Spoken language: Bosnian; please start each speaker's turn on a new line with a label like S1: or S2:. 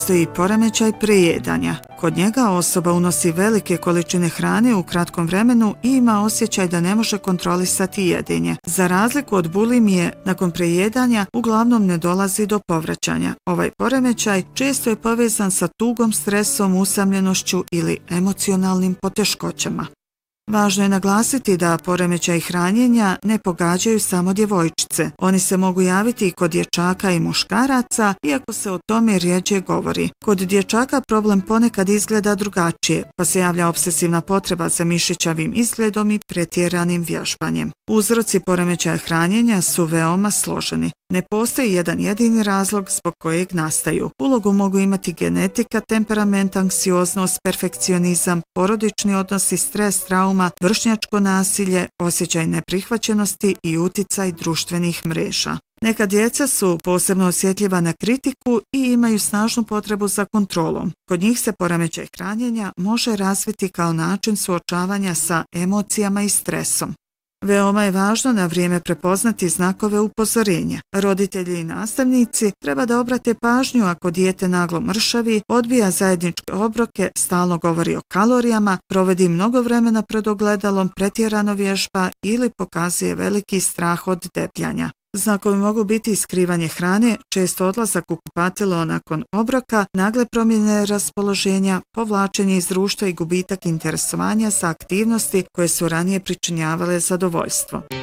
S1: Postoji poremećaj prejedanja. Kod njega osoba unosi velike količine hrane u kratkom vremenu i ima osjećaj da ne može kontrolisati jedenje. Za razliku od bulimije, nakon prejedanja uglavnom ne dolazi do povraćanja. Ovaj poremećaj često je povezan sa tugom, stresom, usamljenošću ili emocionalnim poteškoćama. Važno je naglasiti da poremećaj hranjenja ne pogađaju samo djevojčice. Oni se mogu javiti i kod dječaka i muškaraca, iako se o tome rjeđe govori. Kod dječaka problem ponekad izgleda drugačije, pa se javlja obsesivna potreba za mišićavim izgledom i pretjeranim vježbanjem. Uzroci poremećaja hranjenja su veoma složeni. Ne postoji jedan jedini razlog zbog kojeg nastaju. Ulogu mogu imati genetika, temperament, anksioznost, perfekcionizam, porodični odnosi, stres, trauma, vršnjačko nasilje, osjećaj neprihvaćenosti i uticaj društvenih mreža. Neka djeca su posebno osjetljiva na kritiku i imaju snažnu potrebu za kontrolom. Kod njih se poremećaj hranjenja može razviti kao način suočavanja sa emocijama i stresom. Veoma je važno na vrijeme prepoznati znakove upozorenja. Roditelji i nastavnici treba da obrate pažnju ako dijete naglo mršavi, odbija zajedničke obroke, stalno govori o kalorijama, provodi mnogo vremena pred ogledalom, pretjerano vježba ili pokazuje veliki strah od debljanja. Znakovi mogu biti skrivanje hrane, često odlazak u kupatilo nakon obroka, nagle promjene raspoloženja, povlačenje iz društva i gubitak interesovanja za aktivnosti koje su ranije pričinjavale zadovoljstvo.